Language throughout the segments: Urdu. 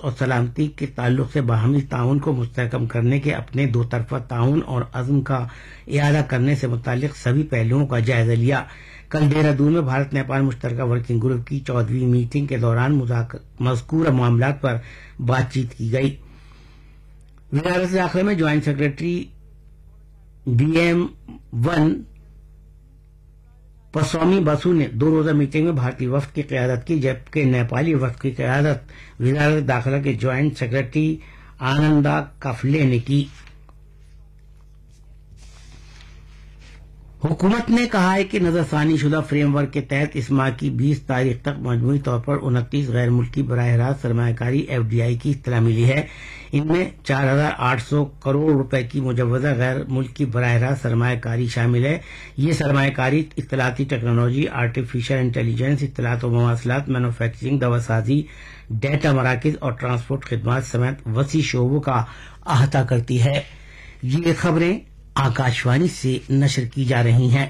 اور سلامتی کے تعلق سے باہمی تعاون کو مستحکم کرنے کے اپنے دو طرفہ تعاون اور عزم کا اعادہ کرنے سے متعلق سبھی پہلوؤں کا جائزہ لیا۔ کل دہرادون میں بھارت نیپال مشترکہ ورکنگ گروپ کی 14ویں میٹنگ کے دوران مذکورہ معاملات پر بات چیت کی گئی۔ وزارت داخلہ میں جوائنٹ سیکرٹری DM1 پسوامی بسو نے 2 روزہ میٹنگ میں بھارتی وفد کی قیادت کی، جبکہ نیپالی وفد کی قیادت وزارت داخلہ کے جوائنٹ سیکرٹری آنندا کفلے نے کی۔ حکومت نے کہا ہے کہ نظر ثانی شدہ فریم ورک کے تحت اس ماہ کی 20 تاریخ تک مجموعی طور پر 29 غیر ملکی براہ راست سرمایہ کاری FDI کی اطلاع ملی ہے۔ ان میں 4,800 کروڑ روپے کی مجوزہ غیر ملکی براہ راست سرمایہ کاری شامل ہے۔ یہ سرمایہ کاری اطلاعاتی ٹیکنالوجی، آرٹیفیشل انٹیلیجنس، اطلاعات و مواصلات، مینوفیکچرنگ، دواسازی، ڈیٹا مراکز اور ٹرانسپورٹ خدمات سمیت وسیع شعبوں کا احاطہ کرتی ہے۔ یہ خبریں آکاشوانی سے نشر کی جا رہی ہیں۔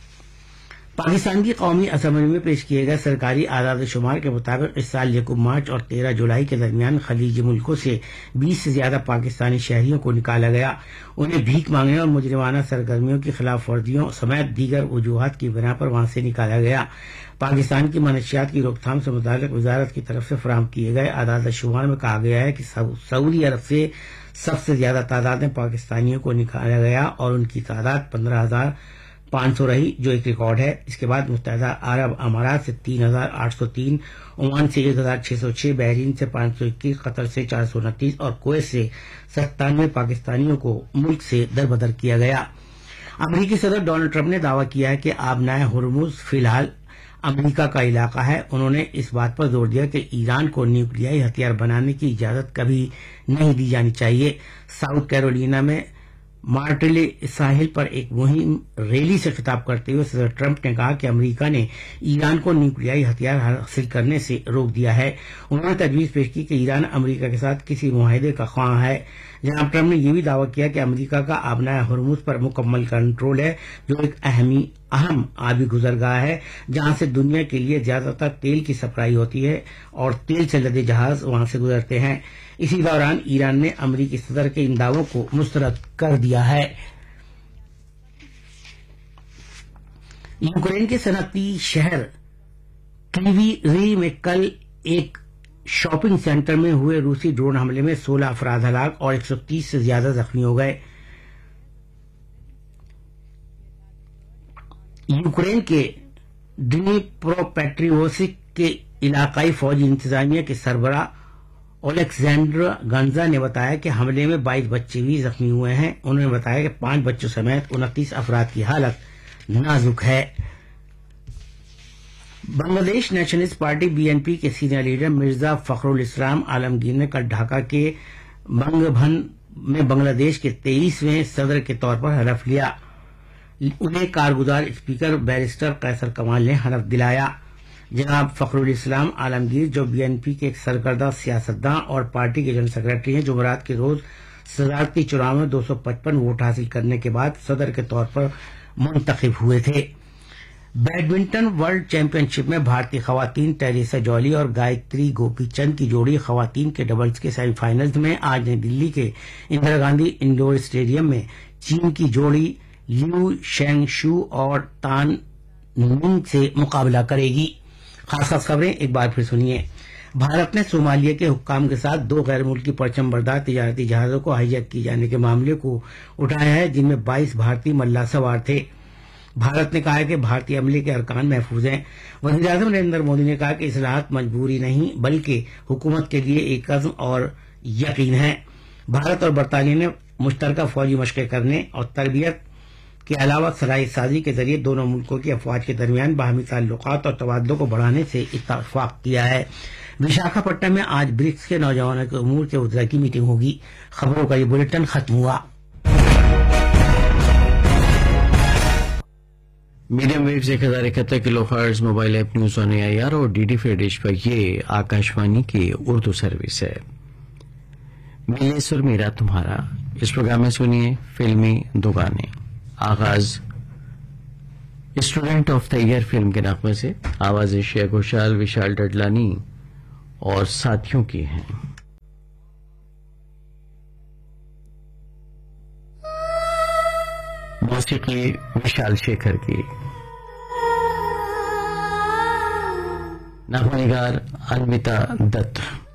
پاکستان کی قومی اسمبلی میں پیش کیے گئے سرکاری اعداد و شمار کے مطابق اس سال 1 مارچ اور 13 جولائی کے درمیان خلیجی ملکوں سے 20 سے زیادہ پاکستانی شہریوں کو نکالا گیا۔ انہیں بھیک مانگنے اور مجرمانہ سرگرمیوں کی خلاف ورزیوں سمیت دیگر وجوہات کی بنا پر وہاں سے نکالا گیا۔ پاکستان کی منشیات کی روک تھام سے متعلق وزارت کی طرف سے فراہم کیے گئے اعداد و شمار میں کہا گیا ہے کہ سعودی عرب سے سب سے زیادہ تعداد میں پاکستانیوں کو نکالا گیا اور ان کی تعداد 15,500 رہی، جو ایک ریکارڈ ہے۔ اس کے بعد متحدہ عرب امارات سے 3,803، عمان سے 1,606، بحرین سے 521، قطر سے 429 اور کویت سے 97 پاکستانیوں کو ملک سے دربدر کیا گیا۔ امریکی صدر ڈونلڈ ٹرمپ نے دعویٰ کیا ہے کہ آبنائے ہرمز فی الحال امریکہ کا علاقہ ہے۔ انہوں نے اس بات پر زور دیا کہ ایران کو نیوکلیائی ہتھیار بنانے کی اجازت کبھی نہیں دی جانی چاہیے۔ ساؤتھ کیرولینا میں مارٹلے ساحل پر ایک مہم ریلی سے خطاب کرتے ہوئے صدر ٹرمپ نے کہا کہ امریکہ نے ایران کو نیوکلیائی ہتھیار حاصل کرنے سے روک دیا ہے۔ انہوں نے تجویز پیش کی کہ ایران امریکہ کے ساتھ کسی معاہدے کا خواہاں ہے۔ جناب ٹرمپ نے یہ بھی دعویٰ کیا کہ امریکہ کا آبنائے ہرمز پر مکمل کنٹرول ہے، جو ایک اہم آبی گزرگاہ ہے جہاں سے دنیا کے لیے زیادہ تر تیل کی سپلائی ہوتی ہے اور تیل سے لدے جہاز وہاں سے گزرتے ہیں۔ اسی دوران ایران نے امریکی صدر کے ان دعووں کو مسترد کر دیا ہے۔ یوکرین کے صنعتی شہر کلیوی میں کل ایک شاپنگ سینٹر میں ہوئے روسی ڈرون حملے میں 16 افراد ہلاک اور 130 سے زیادہ زخمی ہو گئے۔ یوکرین کے ڈنیپروپیٹرووسک کے علاقائی فوجی انتظامیہ کے سربراہ اولیکزینڈر گنزا نے بتایا کہ حملے میں 22 بچے بھی زخمی ہوئے ہیں۔ انہوں نے بتایا کہ 5 بچوں سمیت 29 افراد کی حالت نازک ہے۔ بنگلہ دیش نیشنلسٹ پارٹی BNP کے سینئر لیڈر مرزا فخر الاسلام عالمگیر نے کل ڈھاکہ کے بنگ بھن میں بنگلہ دیش کے 23ویں صدر کے طور پر حلف لیا۔ انہیں کارگزار اسپیکر بیرسٹر قیصر کمال نے حلف دلایا۔ جناب فخر الاسلام عالمگیر، جو BNP کے ایک سرکردہ سیاستداں اور پارٹی کے جنرل سیکرٹری ہیں، جمعرات کے روز صدارتی چناؤ میں 255 ووٹ حاصل کرنے کے بعد صدر کے طور پر منتخب ہوئے تھے۔ بیڈمنٹن ورلڈ چیمپئن شپ میں بھارتی خواتین ٹیریسا جولی اور گایتری گوپی چند کی جوڑی خواتین کے ڈبلز کے سیمی فائنلز میں آج نئی دلی کے اندرا گاندھی انڈور اسٹیڈیم میں چین کی جوڑی لیو شینگ شو اور تان ننگ سے مقابلہ کرے گی۔ خاص خبریں ایک بار پھر سنیے۔ بھارت نے صومالیہ کے حکام کے ساتھ 2 غیر ملکی پرچم بردار تجارتی جہازوں کو ہائی جیک کیے جانے کے معاملے کو اٹھایا ہے، جن میں 22 بھارتی ملاح سوار تھے۔ بھارت نے کہا ہے کہ بھارتی عملے کے ارکان محفوظ ہیں۔ وزیر اعظم نریندر مودی نے کہا کہ اصلاحات مجبوری نہیں بلکہ حکومت کے لیے ایک عزم اور یقین ہے۔ بھارت اور برطانیہ نے مشترکہ فوجی مشقیں کرنے اور تربیت کے علاوہ صلاحیت سازی کے ذریعے دونوں ملکوں کی افواج کے درمیان باہمی تعلقات اور تبادلوں کو بڑھانے سے اتفاق کیا ہے۔ وشاکھاپٹنم میں آج برکس کے نوجوانوں کے امور کے وزراء کی میٹنگ ہوگی۔ خبروں کا یہ بلیٹن ختم ہوا۔ Medium views 1071 kilo hertz mobile app news on AIR اور DD فری ڈش پر یہ آکاشوانی کی اردو سروس ہے۔ ملے سر میرا تمہارا، اس پروگرام میں سنیے فلمی 2 گانے۔ آغاز student of the year film کے نغمے سے، آواز شیخ گھوشال، وشال ڈڈلانی اور ساتھیوں کی ہیں۔ موسیقی وشال شیکھر کی، نغمہ نگار انویتا دت.